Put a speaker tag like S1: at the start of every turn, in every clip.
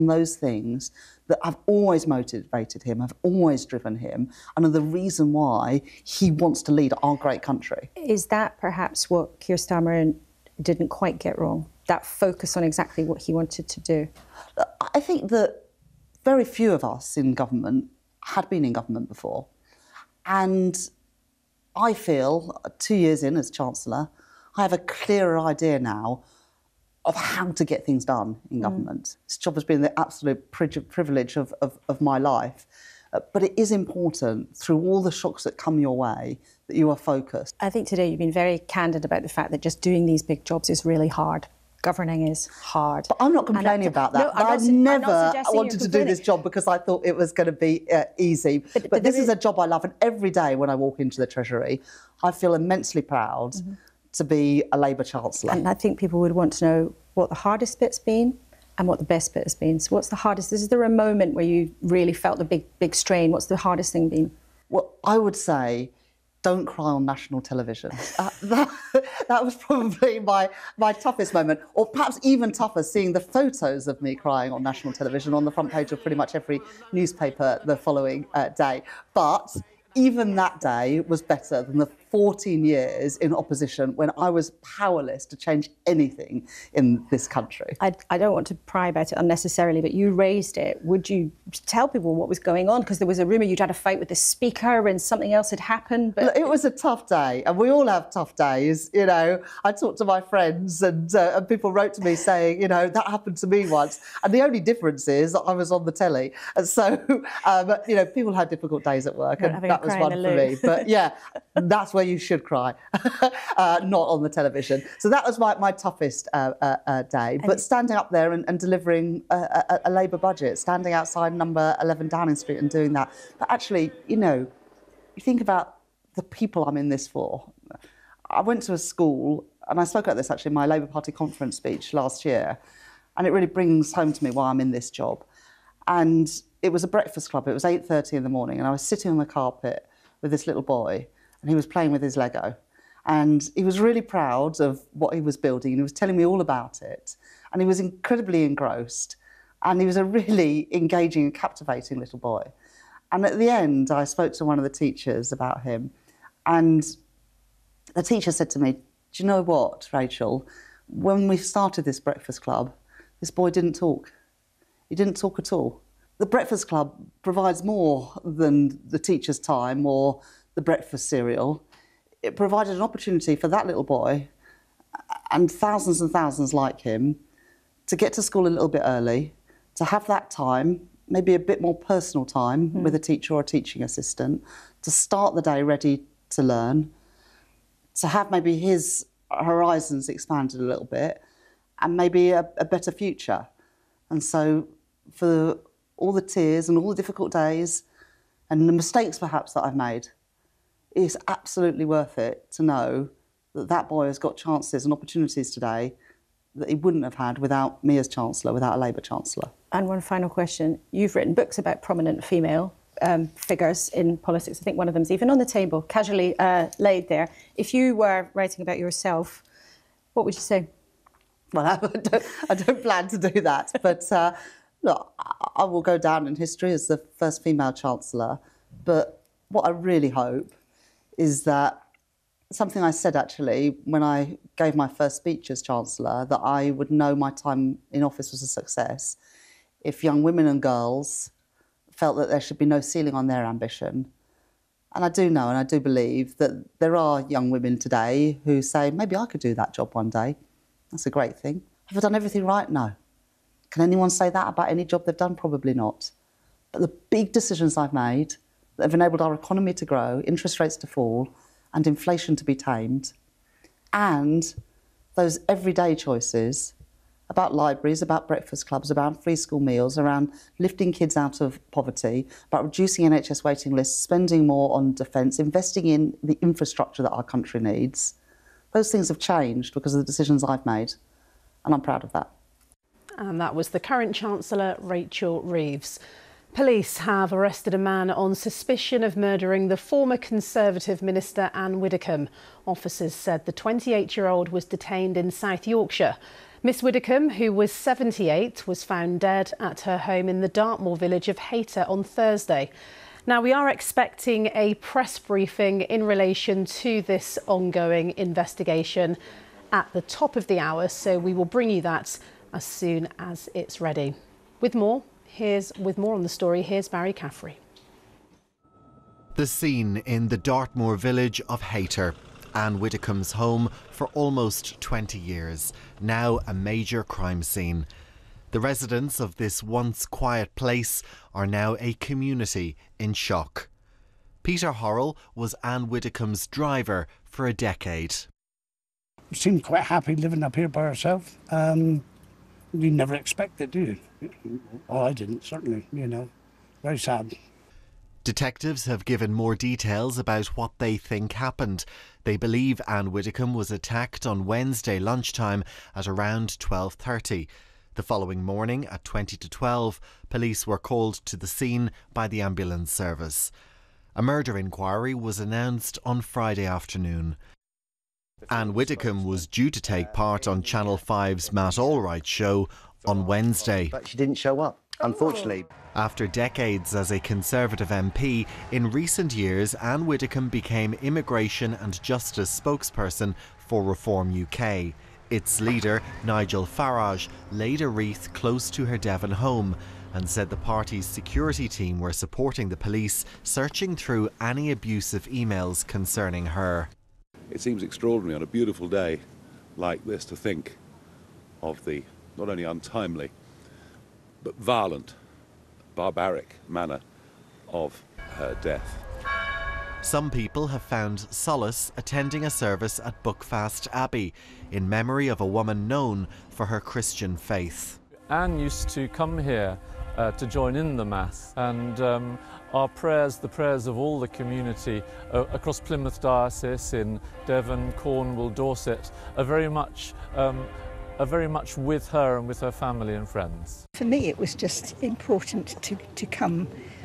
S1: Those things that have always motivated him, have always driven him, and are the reason why he wants to lead our great country.
S2: Is that perhaps what Keir Starmer didn't quite get wrong? That focus on exactly what he wanted to do?
S1: I think that very few of us in government had been in government before. And I feel, 2 years in as Chancellor, I have a clearer idea now of how to get things done in government. This job has been the absolute privilege of my life. But it is important, through all the shocks that come your way, that you are focused.
S2: I think today you've been very candid about the fact that just doing these big jobs is really hard. Governing is hard.
S1: But I'm not complaining about that.
S2: No,
S1: I never wanted to do this job because I thought it was going to be easy. But this is a job I love, and every day when I walk into the Treasury, I feel immensely proud to be a Labour Chancellor.
S2: And I think people would want to know what the hardest bit's been and what the best bit has been. So what's the hardest? Is there a moment where you really felt the big strain? What's the hardest thing been?
S1: Well, I would say, don't cry on national television. That was probably my toughest moment, or perhaps even tougher, seeing the photos of me crying on national television on the front page of pretty much every newspaper the following day. But even that day was better than the 14 years in opposition when I was powerless to change anything in this country.
S2: I don't want to pry about it unnecessarily, but you raised it. Would you tell people what was going on? Because there was a rumour you'd had a fight with the Speaker and something else had happened. But
S1: look, it was a tough day, and we all have tough days. You know, I talked to my friends, and people wrote to me saying, you know, that happened to me once. And the only difference is that I was on the telly. And so, you know, people had difficult days at work, and that was one for me. But yeah, that's where you should cry, not on the television. So that was my toughest day. But standing up there and delivering a Labour budget, standing outside number 11 Downing Street and doing that. But actually, you know, you think about the people I'm in this for. I went to a school, and I spoke about this actually in my Labour Party conference speech last year, and it really brings home to me why I'm in this job. And it was a breakfast club. It was 8:30 in the morning, and I was sitting on the carpet with this little boy, and he was playing with his Lego. And he was really proud of what he was building, and he was telling me all about it. And he was incredibly engrossed, and he was a really engaging and captivating little boy. And at the end, I spoke to one of the teachers about him, and the teacher said to me, do you know what, Rachel? When we started this breakfast club, this boy didn't talk. He didn't talk at all. The breakfast club provides more than the teacher's time or the breakfast cereal. It provided an opportunity for that little boy and thousands like him to get to school a little bit early, to have that time, maybe a bit more personal time with a teacher or a teaching assistant, to start the day ready to learn, to have maybe his horizons expanded a little bit, and maybe a better future. And so for all the tears and all the difficult days and the mistakes perhaps that I've made, it's absolutely worth it to know that that boy has got chances and opportunities today that he wouldn't have had without me as Chancellor, without a Labour Chancellor.
S2: And one final question. You've written books about prominent female figures in politics. I think one of them's even on the table, casually laid there. If you were writing about yourself, what would you say?
S1: Well, I don't plan to do that, but look, I will go down in history as the first female Chancellor. But what I really hope is that something I said actually when I gave my first speech as Chancellor, that I would know my time in office was a success if young women and girls felt that there should be no ceiling on their ambition. And I do know and I do believe that there are young women today who say, maybe I could do that job one day. That's a great thing. Have I done everything right? No. Can anyone say that about any job they've done? Probably not. But the big decisions I've made that have enabled our economy to grow, interest rates to fall, and inflation to be tamed, and those everyday choices about libraries, about breakfast clubs, about free school meals, around lifting kids out of poverty, about reducing NHS waiting lists, spending more on defence, investing in the infrastructure that our country needs, those things have changed because of the decisions I've made, and I'm proud of that.
S3: And that was the current Chancellor, Rachel Reeves. Police have arrested a man on suspicion of murdering the former Conservative Minister Anne Widdecombe. Officers said the 28-year-old was detained in South Yorkshire. Miss Widdicombe, who was 78, was found dead at her home in the Dartmoor village of Hayter on Thursday. Now, we are expecting a press briefing in relation to this ongoing investigation at the top of the hour, so we will bring you that as soon as it's ready. With more on the story, here's Barry Caffrey.
S4: The scene in the Dartmoor village of Hayter, Anne Widdicombe's home for almost 20 years, now a major crime scene. The residents of this once quiet place are now a community in shock. Peter Horrell was Anne Widdicombe's driver for a decade.
S5: She seemed quite happy living up here by herself. You never expect it, do you? Oh, I didn't, certainly, Very sad.
S4: Detectives have given more details about what they think happened. They believe Anne Widdicombe was attacked on Wednesday lunchtime at around 12:30. The following morning at 20 to 12, police were called to the scene by the ambulance service. A murder inquiry was announced on Friday afternoon. Anne Widdicombe was due to take part on Channel 5's Matt Allwright show on Wednesday.
S6: But she didn't show up, unfortunately.
S4: After decades as a Conservative MP, in recent years Anne Widdicombe became Immigration and Justice spokesperson for Reform UK. Its leader, Nigel Farage, laid a wreath close to her Devon home and said the party's security team were supporting the police searching through any abusive emails concerning her.
S7: It seems extraordinary on a beautiful day like this to think of the not only untimely but violent, barbaric manner of her death.
S4: Some people have found solace attending a service at Buckfast Abbey in memory of a woman known for her Christian faith.
S8: Anne used to come here to join in the Mass, and our prayers, the prayers of all the community across Plymouth Diocese, in Devon, Cornwall, Dorset, are very much with her and with her family and friends.
S9: For me, it was just important to come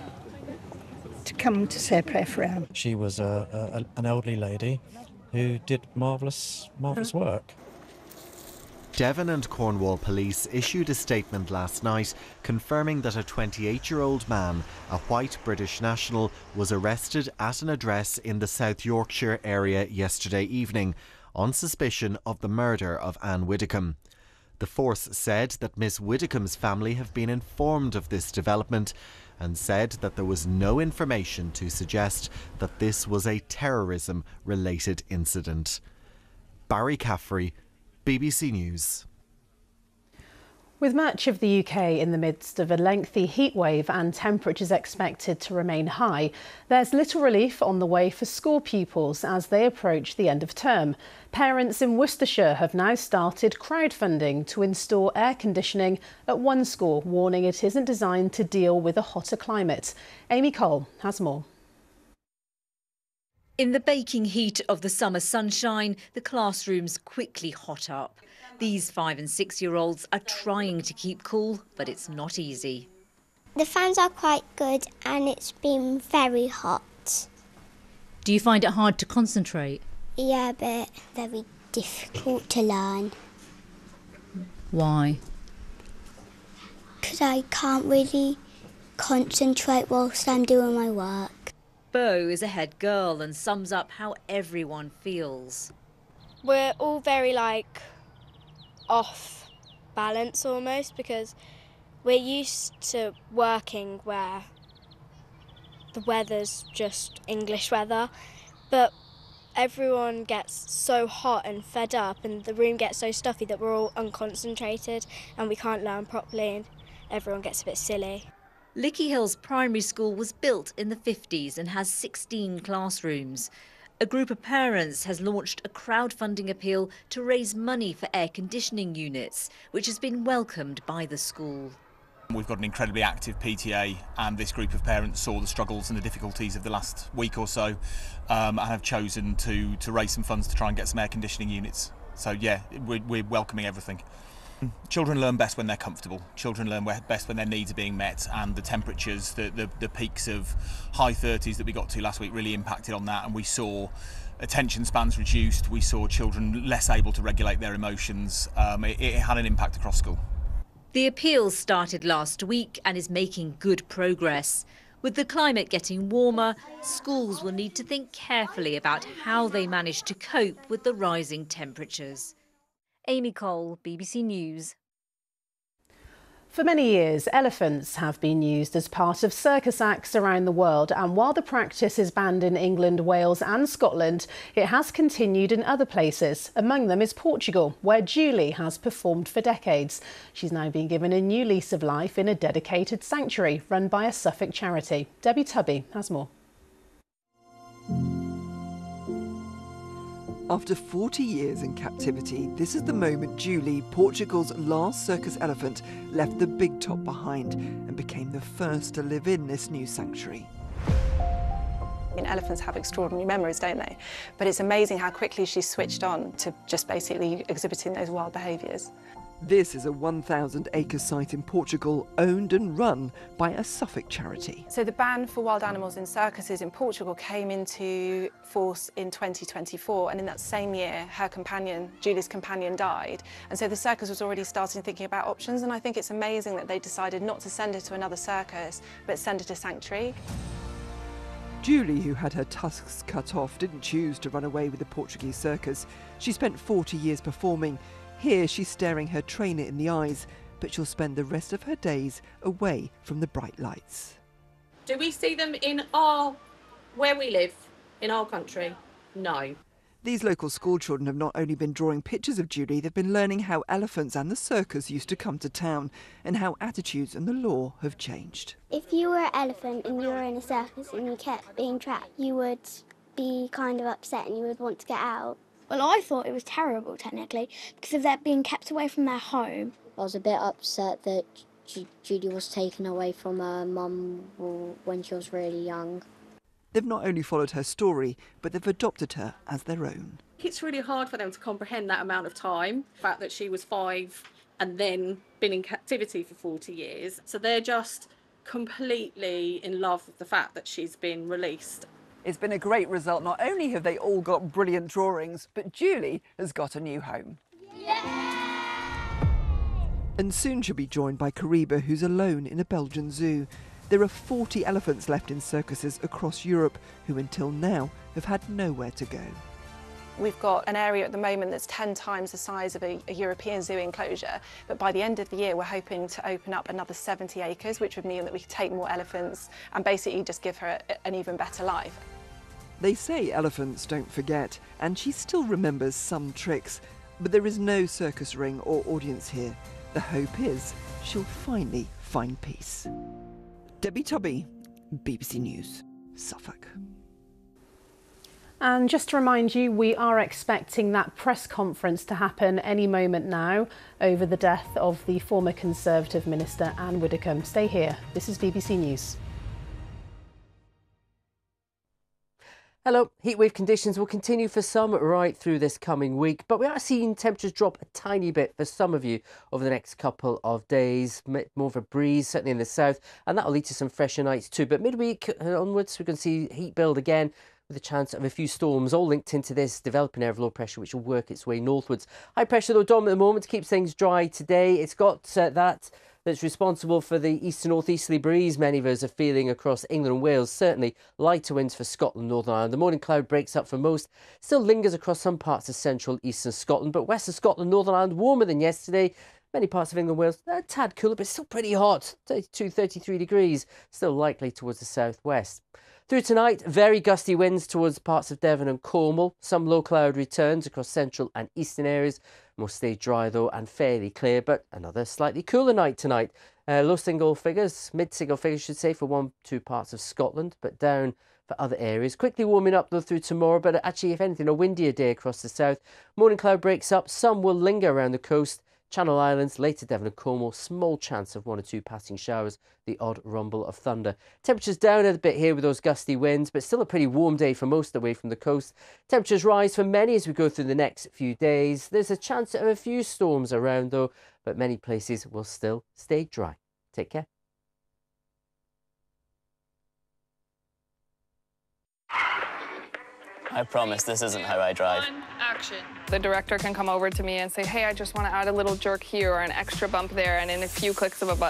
S9: to say a prayer for Anne.
S10: She was an elderly lady who did marvellous work.
S4: Devon and Cornwall police issued a statement last night confirming that a 28-year-old man, a white British national, was arrested at an address in the South Yorkshire area yesterday evening on suspicion of the murder of Anne Widdicombe. The force said that Miss Widdicombe's family have been informed of this development and said that there was no information to suggest that this was a terrorism-related incident. Barry Caffrey, BBC News.
S3: With much of the UK in the midst of a lengthy heatwave and temperatures expected to remain high, there's little relief on the way for school pupils as they approach the end of term. Parents in Worcestershire have now started crowdfunding to install air conditioning at one school, warning it isn't designed to deal with a hotter climate. Amy Cole has more.
S11: In the baking heat of the summer sunshine, the classrooms quickly hot up. These 5- and 6-year-olds are trying to keep cool, but it's not easy.
S12: The fans are quite good and it's been very hot.
S11: Do you find it hard to concentrate?
S12: Yeah, but very difficult to learn.
S11: Why?
S12: Because I can't really concentrate whilst I'm doing my work.
S11: Bo is a head girl and sums up how everyone feels.
S13: We're all very off balance almost, because we're used to working where the weather's just English weather, but everyone gets so hot and fed up and the room gets so stuffy that we're all unconcentrated and we can't learn properly and everyone gets a bit silly.
S11: Lickey Hills Primary School was built in the 50s and has 16 classrooms. A group of parents has launched a crowdfunding appeal to raise money for air conditioning units, which has been welcomed by the school.
S14: We've got an incredibly active PTA, and this group of parents saw the struggles and the difficulties of the last week or so and have chosen to raise some funds to try and get some air conditioning units. So yeah, we're welcoming everything. Children learn best when they're comfortable. Children learn best when their needs are being met, and the temperatures, the peaks of high 30s that we got to last week really impacted on that, and we saw attention spans reduced, we saw children less able to regulate their emotions. It had an impact across school.
S11: The appeal started last week and is making good progress. With the climate getting warmer, schools will need to think carefully about how they manage to cope with the rising temperatures. Amy Cole, BBC News.
S3: For many years, elephants have been used as part of circus acts around the world, and while the practice is banned in England, Wales and Scotland, it has continued in other places. Among them is Portugal, where Julie has performed for decades. She's now been given a new lease of life in a dedicated sanctuary run by a Suffolk charity. Debbie Tubby has more.
S15: After 40 years in captivity, this is the moment Julie, Portugal's last circus elephant, left the big top behind and became the first to live in this new sanctuary.
S16: Elephants have extraordinary memories, don't they? But it's amazing how quickly she switched on to just basically exhibiting those wild behaviours.
S15: This is a 1,000-acre site in Portugal, owned and run by a Suffolk charity.
S16: So the ban for wild animals in circuses in Portugal came into force in 2024, and in that same year her companion, Julie's companion, died. And so the circus was already starting thinking about options, and I think it's amazing that they decided not to send her to another circus, but send her to sanctuary.
S15: Julie, who had her tusks cut off, didn't choose to run away with the Portuguese circus. She spent 40 years performing. Here she's staring her trainer in the eyes, but she'll spend the rest of her days away from the bright lights.
S17: Do we see them in where we live, in our country? No.
S15: These local school children have not only been drawing pictures of Julie, they've been learning how elephants and the circus used to come to town and how attitudes and the law have changed.
S12: If you were an elephant and you were in a circus and you kept being trapped, you would be kind of upset and you would want to get out.
S18: Well, I thought it was terrible, technically, because of their being kept away from their home.
S19: I was a bit upset that Julie was taken away from her mum when she was really young.
S15: They've not only followed her story, but they've adopted her as their own.
S17: It's really hard for them to comprehend that amount of time, the fact that she was 5 and then been in captivity for 40 years. So they're just completely in love with the fact that she's been released.
S20: It's been a great result. Not only have they all got brilliant drawings, but Julie has got a new home.
S15: And soon she'll be joined by Kariba, who's alone in a Belgian zoo. There are 40 elephants left in circuses across Europe who until now have had nowhere to go.
S16: We've got an area at the moment that's 10 times the size of a European zoo enclosure, but by the end of the year we're hoping to open up another 70 acres, which would mean that we could take more elephants and basically just give her an even better life.
S15: They say elephants don't forget, and she still remembers some tricks, but there is no circus ring or audience here. The hope is she'll finally find peace. Debbie Tubby, BBC News, Suffolk.
S3: And just to remind you, we are expecting that press conference to happen any moment now over the death of the former Conservative Minister Anne Widdecombe. Stay here. This is BBC News.
S21: Hello. Heatwave conditions will continue for some right through this coming week, but we are seeing temperatures drop a tiny bit for some of you over the next couple of days. More of a breeze, certainly in the south, and that will lead to some fresher nights too. But midweek onwards, we're going to see heat build again, with a chance of a few storms, all linked into this developing area of low pressure, which will work its way northwards. High pressure, though, dominant at the moment, keeps things dry today. It's got that's responsible for the east to northeasterly breeze many of us are feeling across England and Wales. Certainly lighter winds for Scotland, Northern Ireland. The morning cloud breaks up for most, still lingers across some parts of central eastern Scotland, but western Scotland, Northern Ireland warmer than yesterday. Many parts of England and Wales a tad cooler, but still pretty hot, 32, 33 degrees, still likely towards the southwest. Through tonight, very gusty winds towards parts of Devon and Cornwall. Some low cloud returns across central and eastern areas. Most stay dry though and fairly clear, but another slightly cooler night tonight. Low single figures, mid-single figures should say, for 1-2 parts of Scotland, but down for other areas. Quickly warming up though through tomorrow, but actually, if anything, a windier day across the south. Morning cloud breaks up, some will linger around the coast. Channel Islands, later Devon and Cornwall, small chance of 1 or 2 passing showers, the odd rumble of thunder. Temperatures down a bit here with those gusty winds, but still a pretty warm day for most away from the coast. Temperatures rise for many as we go through the next few days. There's a chance of a few storms around though, but many places will still stay dry. Take care.
S2: I promise this isn't how I drive.
S22: Action. The director can come over to me and say, hey, I just want to add a little jerk here or an extra bump there, and in a few clicks of a button,